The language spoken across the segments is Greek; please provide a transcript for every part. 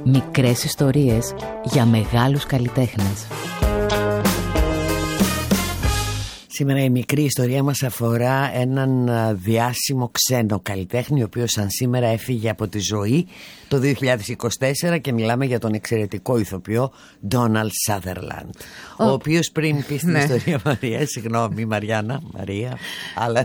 Μικρές ιστορίες για μεγάλους καλλιτέχνες. Σήμερα η μικρή ιστορία μας αφορά έναν διάσημο ξένο καλλιτέχνη, ο οποίος σαν σήμερα έφυγε από τη ζωή το 2024, και μιλάμε για τον εξαιρετικό ηθοποιό Ντόναλντ Σάδερλαντ, ο οποίος πριν πει στην ιστορία Μαρία, συγγνώμη Μαριάννα, Μαρία, άλλα.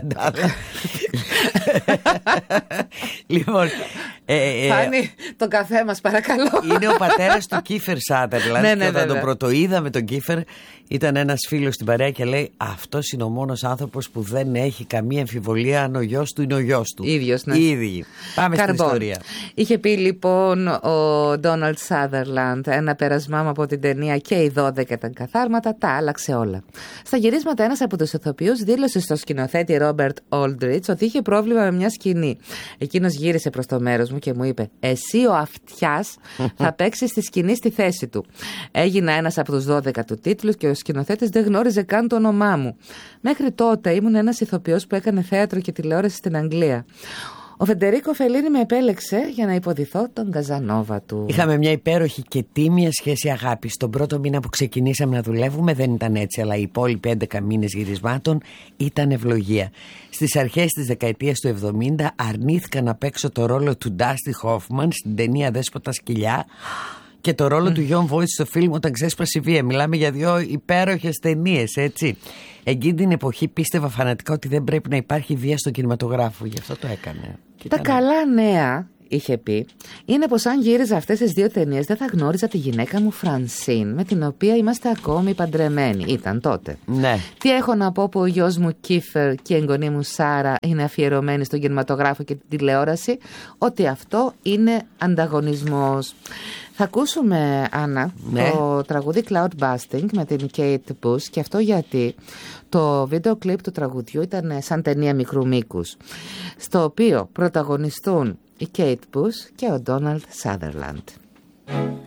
Λοιπόν, Φάνη, τον καφέ μας παρακαλώ. Είναι ο πατέρας του Κίφερ Σάδερλαντ, και όταν τον πρωτοείδαμε τον Κίφερ, ήταν ένας φίλος στην παρέα και λέει: αυτός είναι ο μόνος άνθρωπος που δεν έχει καμία αμφιβολία αν ο γιος του είναι ο γιος του. Ίδιος, ναι. Ίδιοι. Πάμε στην ιστορία. Είχε πει λοιπόν ο Ντόναλντ Σάδερλαντ: ένα πέρασμά μου από την ταινία και οι 12 ήταν καθάρματα, τα άλλαξε όλα. Στα γυρίσματα, ένας από τους ηθοποιούς δήλωσε στο σκηνοθέτη Ρόμπερτ Όλντριτς ότι είχε πρόβλημα με μια σκηνή. Εκείνος γύρισε προς το μέρος μου και μου είπε: εσύ ο αυτιάς θα παίξεις στη σκηνή στη θέση του. Έγινα ένας από τους 12 του τίτλους και ο σκηνοθέτης δεν γνώριζε καν το όνομά μου. Μέχρι τότε ήμουν ένας ηθοποιός που έκανε θέατρο και τηλεόραση στην Αγγλία. Ο Φεντερίκο Φελίνι με επέλεξε για να υποδηθώ τον Καζανόβα του. Είχαμε μια υπέροχη και τίμια σχέση αγάπης. Τον πρώτο μήνα που ξεκινήσαμε να δουλεύουμε δεν ήταν έτσι, αλλά οι υπόλοιποι 11 μήνες γυρισμάτων ήταν ευλογία. Στις αρχές της δεκαετίας του 70 αρνήθηκα να παίξω το ρόλο του Ντάστι Χόφμαν στην ταινία Δέσποτα Σκυλιά και το ρόλο του Γιον Βόιτ στο φιλμ Όταν ξέσπασε η βία. Μιλάμε για δύο υπέροχες ταινίες, έτσι. Εκείνη την εποχή πίστευα φανατικά ότι δεν πρέπει να υπάρχει βία στον κινηματογράφο. Γι' αυτό το έκανε. Τα καλά νέα, είχε πει, είναι πως αν γύριζα αυτές τις δύο ταινίες δεν θα γνώριζα τη γυναίκα μου Φρανσίν, με την οποία είμαστε ακόμη παντρεμένοι. Ήταν τότε. Ναι. Τι έχω να πω που ο γιος μου Κίφερ και η εγγονή μου Σάρα είναι αφιερωμένοι στον κινηματογράφο και την τηλεόραση? Ότι αυτό είναι ανταγωνισμός. Θα ακούσουμε, Άννα, το τραγούδι Cloud Busting με την Kate Bush, και αυτό γιατί το βίντεο κλιπ του τραγουδιού ήταν σαν ταινία μικρού μήκους, στο οποίο πρωταγωνιστούν η Kate Bush και ο Ντόναλντ Σάδερλαντ.